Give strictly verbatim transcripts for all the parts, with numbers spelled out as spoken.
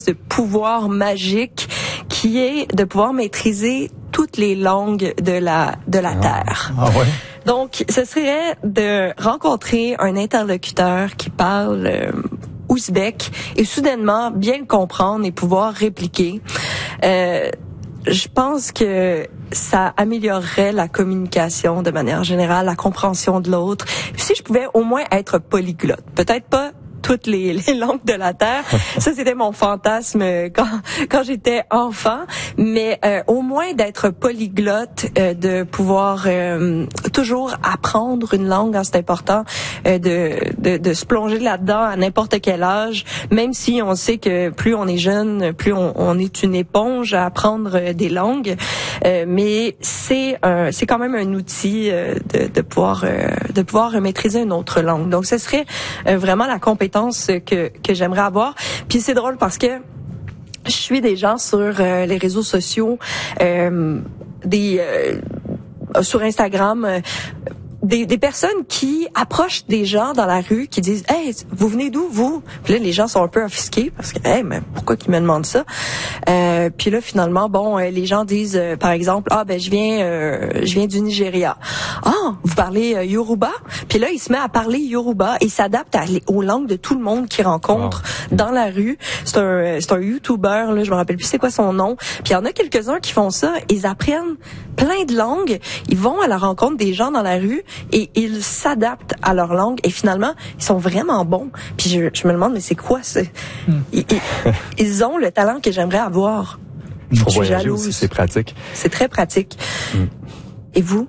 ce pouvoir magique qui est de pouvoir maîtriser toutes les langues de la de la ah. Terre. Ah ouais. Donc, ce serait de rencontrer un interlocuteur qui parle euh, ouzbek et soudainement bien le comprendre et pouvoir répliquer. Euh, je pense que ça améliorerait la communication de manière générale, la compréhension de l'autre. Puis si je pouvais au moins être polyglotte, peut-être pas toutes les, les langues de la Terre. Ça, c'était mon fantasme quand quand j'étais enfant. Mais euh, au moins d'être polyglotte, euh, de pouvoir euh, toujours apprendre une langue, hein, c'est important, euh, de, de de se plonger là-dedans à n'importe quel âge, même si on sait que plus on est jeune, plus on, on est une éponge à apprendre des langues. Euh, mais c'est euh, c'est quand même un outil euh, de, de pouvoir euh, de pouvoir maîtriser une autre langue. Donc, ce serait euh, vraiment la compétence que que j'aimerais avoir. Puis c'est drôle parce que je suis des gens sur euh, les réseaux sociaux, euh, des euh, sur Instagram. Euh, Des, des personnes qui approchent des gens dans la rue, qui disent « Hey, vous venez d'où, vous? » Puis là, les gens sont un peu offusqués parce que « Hey, mais pourquoi qu'ils me demandent ça? Euh, » Puis là, finalement, bon, euh, les gens disent, euh, par exemple, « Ah, ben, je viens euh, je viens du Nigeria. »« Ah, vous parlez euh, Yoruba? » Puis là, il se met à parler Yoruba et s'adapte à, aux langues de tout le monde qu'il rencontre wow. dans la rue. C'est un c'est un YouTuber, là, je me rappelle plus c'est quoi son nom. Puis il y en a quelques-uns qui font ça. Ils apprennent plein de langues. Ils vont à la rencontre des gens dans la rue et ils s'adaptent à leur langue et finalement ils sont vraiment bons. Puis je, je me demande mais c'est quoi ça? Mm. Ils, ils, ils ont le talent que j'aimerais avoir. Faut je suis voyager jalouse. Aussi, c'est pratique. C'est très pratique. Mm. Et vous,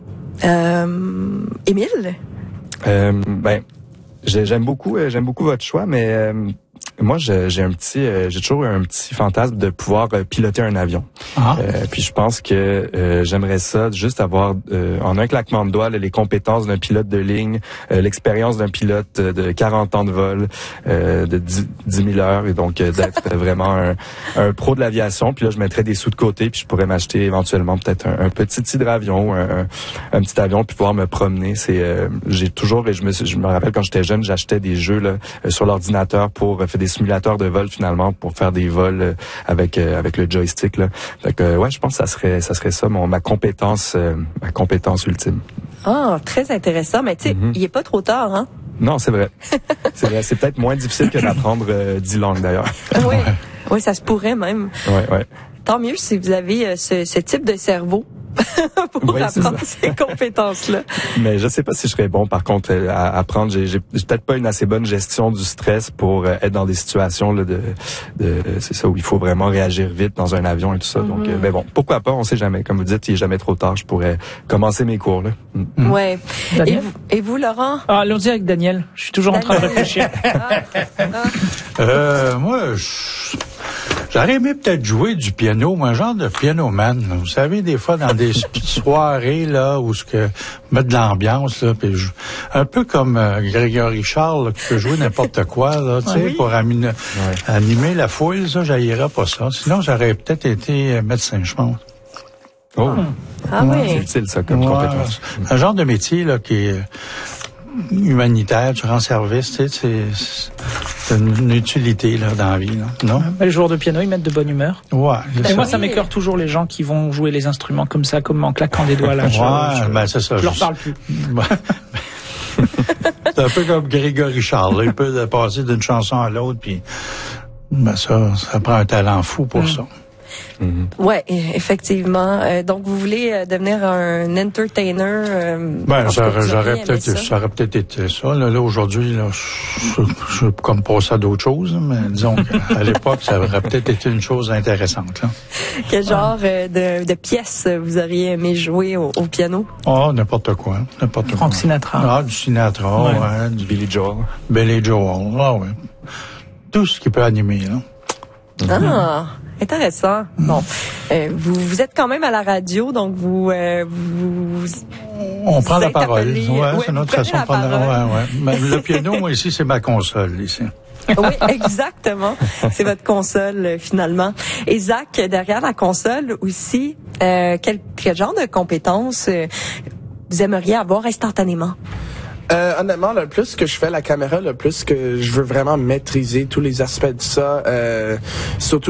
euh, Émile? Euh, ben, j'aime beaucoup, j'aime beaucoup votre choix, mais euh, moi, j'ai, j'ai un petit, euh, j'ai toujours eu un petit fantasme de pouvoir euh, piloter un avion. Ah. Euh, puis je pense que euh, j'aimerais ça, juste avoir euh, en un claquement de doigts là, les compétences d'un pilote de ligne, euh, l'expérience d'un pilote de quarante ans de vol, euh, de dix mille heures, et donc euh, d'être vraiment un, un pro de l'aviation. Puis là, je mettrais des sous de côté, puis je pourrais m'acheter éventuellement peut-être un, un petit hydravion, un, un, un petit avion, puis pouvoir me promener. C'est, euh, j'ai toujours, et je me, je me rappelle quand j'étais jeune, j'achetais des jeux là euh, sur l'ordinateur pour euh, faire des simulateurs de vol finalement pour faire des vols euh, avec euh, avec le joystick là. Fait que euh, ouais, je pense que ça serait ça serait ça mon ma compétence euh, ma compétence ultime. Ah, très intéressant, mais tu sais, mm-hmm. il est pas trop tard hein. Non, c'est vrai. C'est vrai, c'est peut-être moins difficile que d'apprendre euh, dix langues d'ailleurs. Oui. Ouais. Oui, ça se pourrait même. Ouais, ouais. Tant mieux si vous avez euh, ce, ce type de cerveau. pour oui, apprendre ces compétences-là. Mais je sais pas si je serais bon, par contre, à apprendre. J'ai, j'ai peut-être pas une assez bonne gestion du stress pour euh, être dans des situations là, de, de, c'est ça, où il faut vraiment réagir vite dans un avion et tout ça. Mm-hmm. Donc, euh, mais bon, pourquoi pas, on sait jamais. Comme vous dites, il est jamais trop tard. Je pourrais commencer mes cours là. Mm. Ouais. Et vous, et vous, Laurent? Ah, allons-y avec Daniel. Je suis toujours Daniel. en train de réfléchir. ah, ah. Euh, moi, je... J'aurais aimé peut-être jouer du piano, un genre de piano-man. Là. Vous savez, des fois, dans des soirées, là, où ce que mettre de l'ambiance, là, puis je, un peu comme euh, Grégory Charles, là, qui peut jouer n'importe quoi, là, tu sais, oui. pour aminer, ouais. animer la foule, ça, j'haïrais pas ça. Sinon, j'aurais peut-être été médecin, je pense. Oh! Ah ouais. oui! C'est utile, ça, comme ouais. compétence. Un genre de métier, là, qui est humanitaire, tu rends service, tu sais, c'est, c'est une utilité là dans la vie, là. Non? Les joueurs de piano, ils mettent de bonne humeur. Ouais. Et ça. moi, ça m'écœure toujours les gens qui vont jouer les instruments comme ça, comme en claquant des doigts là. Ouais, je, je, ben c'est ça. Je leur parle plus. C'est un peu comme Grégory Charles, là. Il peut passer d'une chanson à l'autre, puis ben ça, ça prend un talent fou pour mm. ça. Mm-hmm. Ouais, effectivement. Euh, donc, vous voulez euh, devenir un entertainer? Euh, ben, j'aurais, j'aurais peut-être, ça? ça aurait peut-être été ça. Là, là aujourd'hui, là, je, je suis comme passé à d'autres choses, mais disons qu'à l'époque, ça aurait peut-être été une chose intéressante. Là. Quel genre euh, de, de pièces vous auriez aimé jouer au, au piano? Oh, n'importe quoi, n'importe quoi. Frank Sinatra. Ah, du Sinatra, ouais. ouais du Billy Joel. Billy Joel, ah ouais. Tout ce qui peut animer, là. Mm-hmm. Ah. Intéressant. Bon, euh, vous vous êtes quand même à la radio, donc vous euh, vous. On vous prend la parole. Ouais, ouais, c'est notre façon de prendre la parole. Ouais, ouais. Mais le piano, moi ici, c'est ma console ici. Oui, exactement. C'est votre console finalement. Et Zach, derrière la console aussi, euh, quel, quel genre de compétences euh, vous aimeriez avoir instantanément? Euh, honnêtement, le plus que je fais la caméra, le plus que je veux vraiment maîtriser tous les aspects de ça, euh, surtout